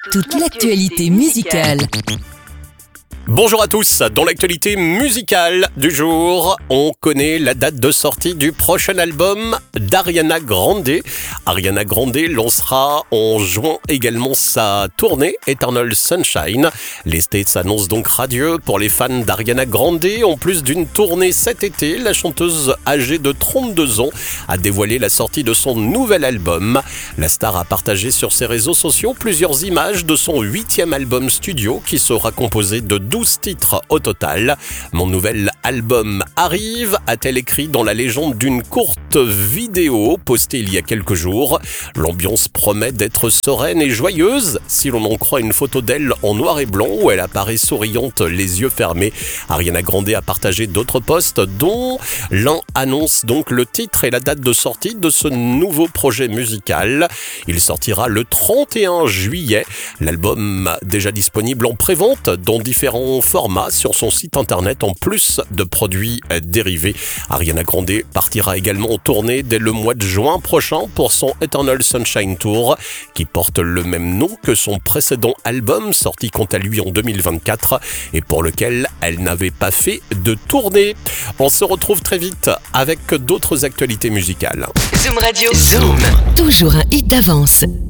Toute l'actualité musicale. Bonjour à tous, dans l'actualité musicale du jour, on connaît la date de sortie du prochain album d'Ariana Grande. Ariana Grande lancera en juin également sa tournée Eternal Sunshine. Les States s'annoncent donc radieux pour les fans d'Ariana Grande. En plus d'une tournée cet été, la chanteuse âgée de 32 ans a dévoilé la sortie de son nouvel album. La star a partagé sur ses réseaux sociaux plusieurs images de son 8e album studio qui sera composé de 12 titres au total. Mon nouvel album arrive, a-t-elle écrit dans la légende d'une courte vidéo postée il y a quelques jours. L'ambiance promet d'être sereine et joyeuse si l'on en croit une photo d'elle en noir et blanc où elle apparaît souriante, les yeux fermés. Ariana Grande a partagé d'autres posts dont l'un annonce donc le titre et la date de sortie de ce nouveau projet musical. Il sortira le 31 juillet. L'album déjà disponible en prévente dans différents formats sur son site internet en plus de produits dérivés. Ariana Grande partira également en tournée dès le mois de juin prochain pour son Eternal Sunshine Tour qui porte le même nom que son précédent album sorti quant à lui en 2024 et pour lequel elle n'avait pas fait de tournée. On se retrouve très vite avec d'autres actualités musicales. Zoom Radio. Zoom. Toujours un hit d'avance.